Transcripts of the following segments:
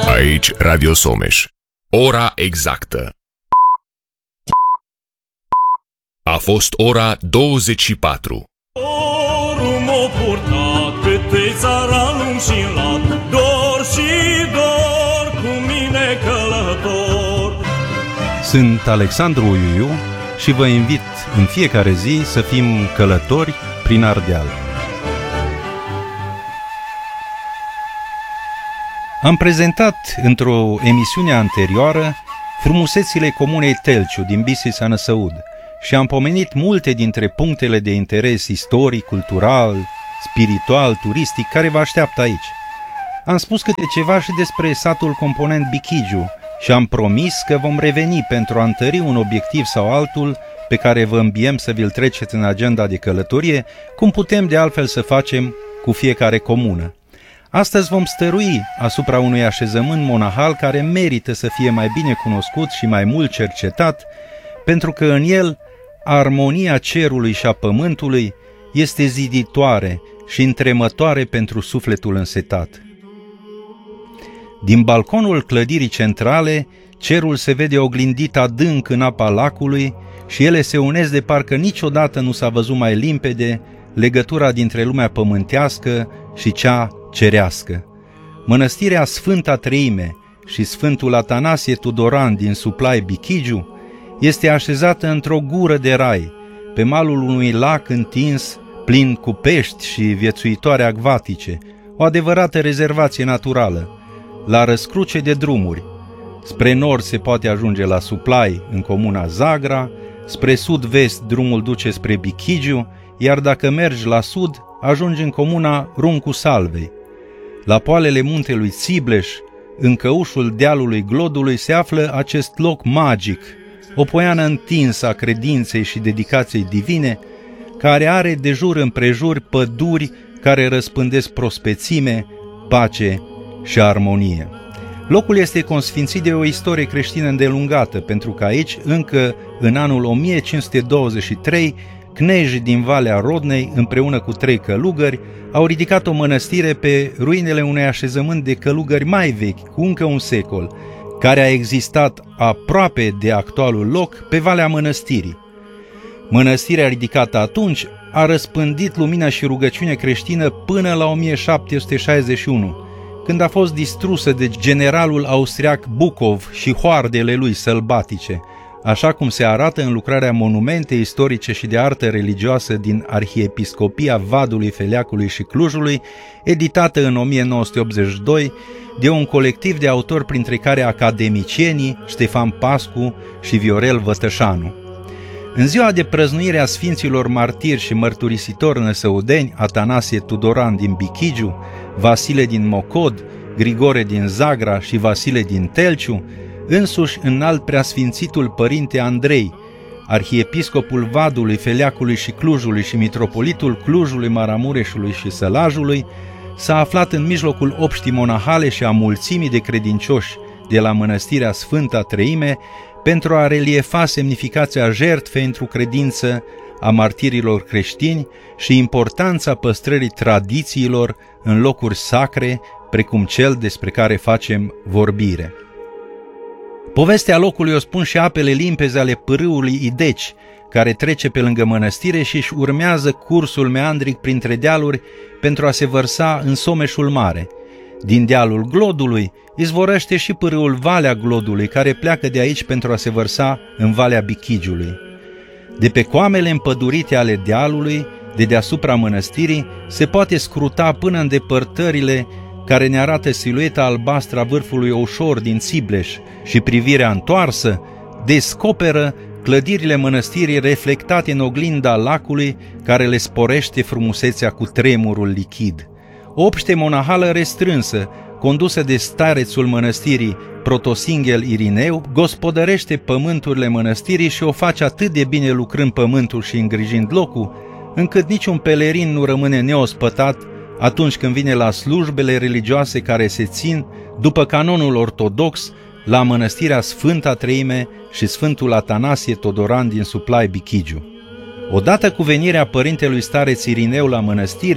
Aici Radio Someș. Ora exactă. A fost ora 24. Dorul m-a purtat câte țara lung și lat, dor și dor cu mine călător. Sunt Alexandru Iuiu și vă invit în fiecare zi să fim călători prin Ardeal. Am prezentat într-o emisiune anterioară frumusețile comunei Telciu din Bistrița Năsăud și am pomenit multe dintre punctele de interes istoric, cultural, spiritual, turistic care vă așteaptă aici. Am spus câte ceva și despre satul component Bichigiu și am promis că vom reveni pentru a întări un obiectiv sau altul pe care vă îmbiem să vi-l treceți în agenda de călătorie, cum putem de altfel să facem cu fiecare comună. Astăzi vom stărui asupra unui așezământ monahal care merită să fie mai bine cunoscut și mai mult cercetat, pentru că în el armonia cerului și a pământului este ziditoare și întremătoare pentru sufletul însetat. Din balconul clădirii centrale, cerul se vede oglindit adânc în apa lacului și ele se unesc de parcă niciodată nu s-a văzut mai limpede legătura dintre lumea pământească și cea cerească. Mănăstirea Sfânta Treime și Sfântul Atanasie Tudoran din Suplai Bichigiu este așezată într-o gură de rai, pe malul unui lac întins, plin cu pești și viețuitoare acvatice, o adevărată rezervație naturală, la răscruce de drumuri. Spre nord se poate ajunge la Suplai, în comuna Zagra, spre sud-vest drumul duce spre Bichigiu, iar dacă mergi la sud, ajungi în comuna Runcu Salvei. La poalele muntelui Țibleș, în căușul dealului Glodului, se află acest loc magic, o poiană întinsă a credinței și dedicației divine, care are de jur împrejur păduri care răspândesc prospețime, pace și armonie. Locul este consfințit de o istorie creștină îndelungată, pentru că aici, încă în anul 1523, cnejii din Valea Rodnei, împreună cu 3 călugări, au ridicat o mănăstire pe ruinele unui așezământ de călugări mai vechi, cu încă un secol, care a existat aproape de actualul loc pe Valea Mănăstirii. Mănăstirea ridicată atunci a răspândit lumina și rugăciunea creștină până la 1761, când a fost distrusă de generalul austriac Bucov și hoardele lui sălbatice, așa cum se arată în lucrarea Monumente istorice și de artă religioasă din Arhiepiscopia Vadului, Feleacului și Clujului, editată în 1982 de un colectiv de autori, printre care academicienii Ștefan Pascu și Viorel Vătășanu. În ziua de prăznuire a Sfinților Martiri și Mărturisitori năsăudeni, Atanasie Tudoran din Bichigiu, Vasile din Mocod, Grigore din Zagra și Vasile din Telciu, însuși înalt preasfințitul Părinte Andrei, arhiepiscopul Vadului, Feleacului și Clujului și mitropolitul Clujului, Maramureșului și Sălajului, s-a aflat în mijlocul obștii monahale și a mulțimii de credincioși de la mănăstirea Sfânta Treime pentru a reliefa semnificația jertfei într-o credință a martirilor creștini și importanța păstrării tradițiilor în locuri sacre, precum cel despre care facem vorbire. Povestea locului o spun și apele limpezi ale pârâului Ideci, care trece pe lângă mănăstire și își urmează cursul meandric printre dealuri pentru a se vărsa în Someșul Mare. Din dealul Glodului izvorăște și pârâul Valea Glodului, care pleacă de aici pentru a se vărsa în Valea Bichigiului. De pe coamele împădurite ale dealului, de deasupra mănăstirii, se poate scruta până în depărtările care ne arată silueta albastră a vârfului Oușor din Țibleș și privirea întoarsă descoperă clădirile mănăstirii reflectate în oglinda lacului care le sporește frumusețea cu tremurul lichid. O obște monahală restrânsă, condusă de starețul mănăstirii Protosinghel Irineu, gospodărește pământurile mănăstirii și o face atât de bine lucrând pământul și îngrijind locul, încât niciun pelerin nu rămâne neospătat atunci când vine la slujbele religioase care se țin, după canonul ortodox, la mănăstirea Sfânta Treime și Sfântul Atanasie Tudoran din Suplai Bichigiu. Odată cu venirea părintelui stareț Irineu la mănăstire,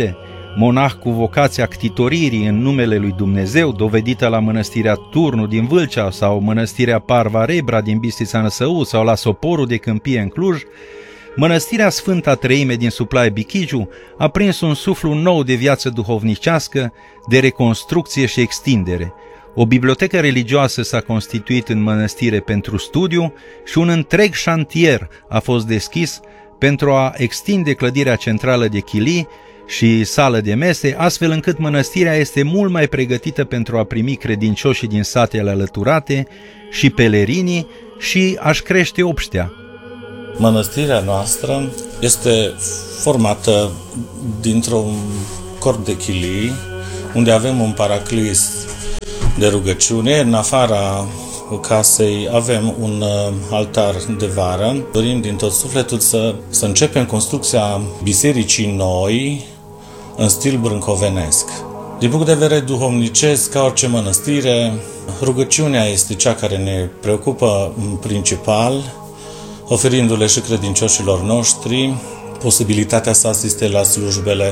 monah cu vocația ctitoririi în numele lui Dumnezeu, dovedită la mănăstirea Turnu din Vâlcea sau mănăstirea Parva Rebra din Bistrița Năsău sau la Soporul de Câmpie în Cluj, mănăstirea Sfânta Treime din Suplaie Bichigiu a prins un suflu nou de viață duhovnicească, de reconstrucție și extindere. O bibliotecă religioasă s-a constituit în mănăstire pentru studiu și un întreg șantier a fost deschis pentru a extinde clădirea centrală de chilii și sală de mese, astfel încât mănăstirea este mult mai pregătită pentru a primi credincioșii din satele alăturate și pelerinii și a-și crește obștea. Mănăstirea noastră este formată dintr-un corp de chilii, unde avem un paraclis de rugăciune. În afara casei avem un altar de vară. Dorim din tot sufletul să începem construcția bisericii noi în stil brâncovenesc. Din punct de vedere duhovnicesc, ca orice mănăstire, rugăciunea este cea care ne preocupă în principal, oferindu-le și credincioșilor noștri posibilitatea să asiste la slujbele,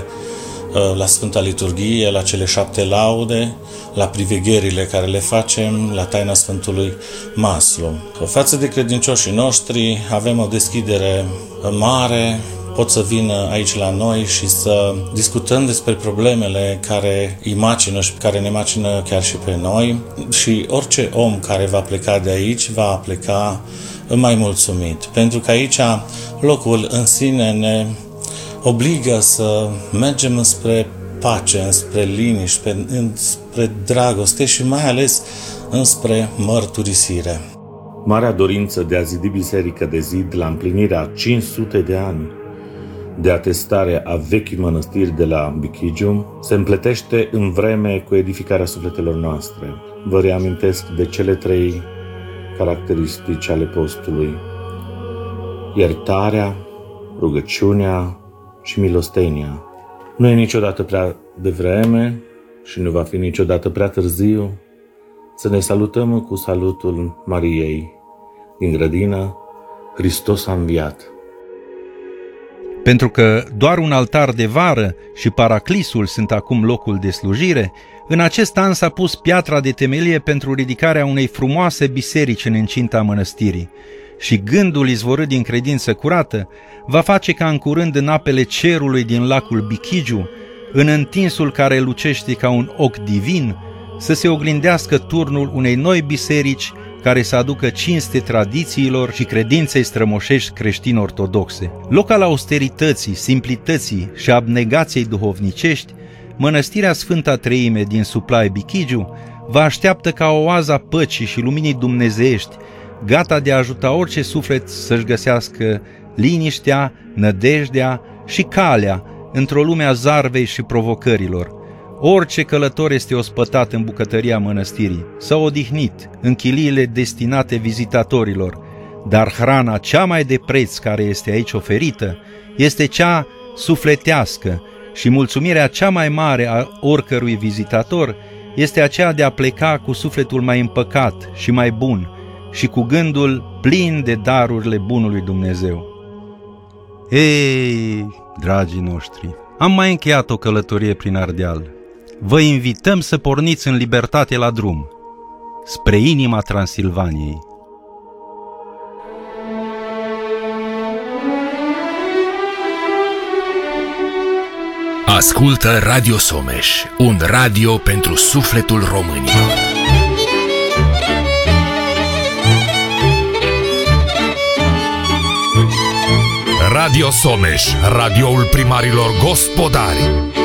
la Sfânta Liturghie, la cele 7 laude, la privegherile care le facem, la taina Sfântului Maslu. Față de credincioșii noștri avem o deschidere mare, pot să vină aici la noi și să discutăm despre problemele care îi macină și care ne macină chiar și pe noi, și orice om care va pleca de aici va pleca mai mulțumit, pentru că aici locul în sine ne obligă să mergem înspre pace, înspre liniște, înspre dragoste și mai ales înspre mărturisire. Marea dorință de a zidi biserică de zid la împlinirea 500 de ani de atestare a vechii mănăstiri de la Bichigiu se împletește în vreme cu edificarea sufletelor noastre. Vă reamintesc de cele 3 caracteristici ale postului: iertarea, rugăciunea și milostenia. Nu e niciodată prea devreme și nu va fi niciodată prea târziu să ne salutăm cu salutul Mariei din grădină: Hristos a înviat. Pentru că doar un altar de vară și paraclisul sunt acum locul de slujire, în acest an s-a pus piatra de temelie pentru ridicarea unei frumoase biserici în incinta mănăstirii. Și gândul izvorât din credință curată va face ca în curând în apele cerului din lacul Bichigiu, în întinsul care lucește ca un ochi divin, să se oglindească turnul unei noi biserici care să aducă cinste tradițiilor și credinței strămoșești creștin-ortodoxe. Loc al austerității, simplității și abnegației duhovnicești, mănăstirea Sfânta Treime din Suplaie Bichigiu vă așteaptă ca o oază păcii și luminii dumnezeiești, gata de a ajuta orice suflet să-și găsească liniștea, nădejdea și calea într-o lume a zarvei și provocărilor. Orice călător este ospătat în bucătăria mănăstirii, s-a odihnit în chiliile destinate vizitatorilor, dar hrana cea mai de preț care este aici oferită este cea sufletească și mulțumirea cea mai mare a oricărui vizitator este aceea de a pleca cu sufletul mai împăcat și mai bun și cu gândul plin de darurile bunului Dumnezeu. Ei, dragii noștri, am mai încheiat o călătorie prin Ardeal. Vă invităm să porniți în libertate la drum, spre inima Transilvaniei. Ascultă Radio Someș, un radio pentru sufletul românilor. Radio Someș, radioul primarilor gospodari.